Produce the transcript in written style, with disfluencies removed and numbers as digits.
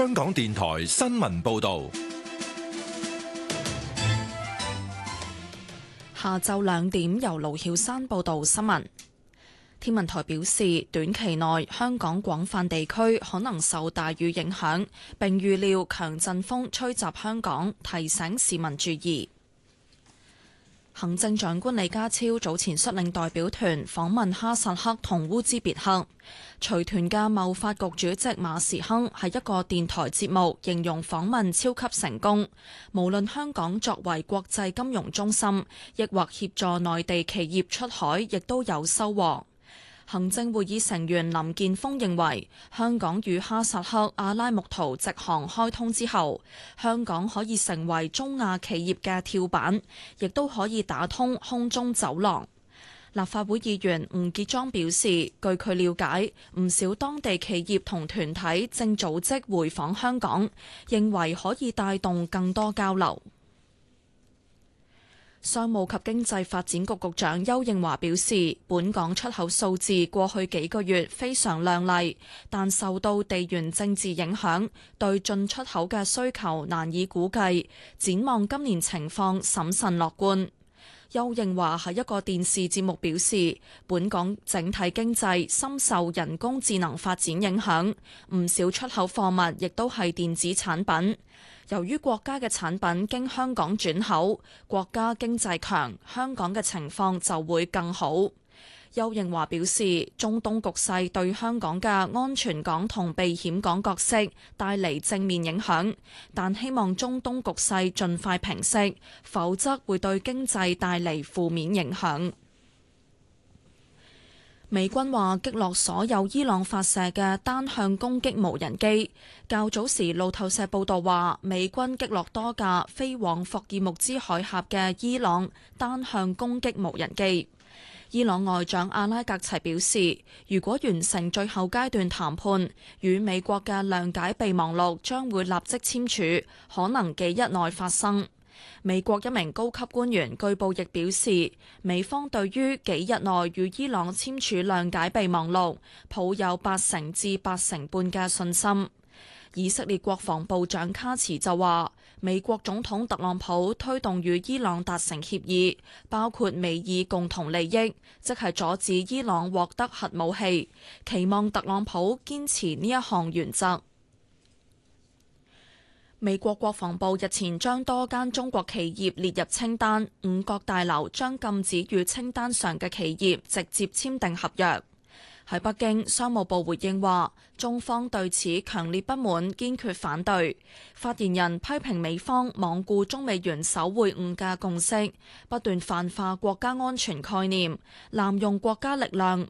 香港電台新聞報道。 下晝2點，由盧曉珊報道新聞。天文台表示，短期內香港廣泛地區可能受大雨影響，並預料強陣風吹襲香港，提醒市民注意。行政長官李家超早前率領代表團訪問哈薩克同烏茲別克，隨團嘅貿發局主席馬時亨喺一個電台節目形容訪問超級成功，無論香港作為國際金融中心，抑或協助內地企業出海，亦都有收穫。行政會議成員林健鋒認為，香港與哈薩克阿拉木圖直航開通之後，香港可以成為中亞企業嘅跳板，亦都可以打通空中走廊。立法會議員吳傑莊表示，據佢了解，唔少當地企業同團體正組織回訪香港，認為可以帶動更多交流。商務及經濟發展局局長邱應華表示，本港出口數字過去幾個月非常亮麗，但受到地緣政治影響，對進出口嘅需求難以估計。展望今年情況審慎樂觀。邱應華喺一個電視節目表示，本港整體經濟深受人工智能發展影響，唔少出口貨物亦都係電子產品。由於國家嘅產品經香港轉口，國家經濟強，香港嘅情況就會更好。邱應華表示，中東局勢對香港嘅安全港同避險港角色帶嚟正面影響，但希望中東局勢盡快平息，否則會對經濟帶嚟負面影響。美軍話擊落所有伊朗發射嘅單向攻擊無人機。較早時路透社報道話，美軍擊落多架飛往霍爾木茲海峽嘅伊朗單向攻擊無人機。伊朗外長阿拉格齊表示，如果完成最後階段談判，與美國嘅諒解備忘錄將會立即簽署，可能幾日內發生。美國一名高級官員據報亦表示，美方對於幾日內與伊朗簽署諒解備忘錄抱有80%至80%半嘅信心。以色列國防部長卡茨就話，美國總統特朗普推動與伊朗達成協議，包括美伊共同利益，即係阻止伊朗獲得核武器，期望特朗普堅持呢一項原則。美國國防部日前將多間中國企業列入清單，五角大樓將禁止與清單上嘅企業直接簽訂合約。喺北京，商務部回應話，中方對此強烈不滿，堅決反對。發言人批評美方罔顧中美元首會晤嘅共識，不斷泛化國家安全概念，濫用國家力量，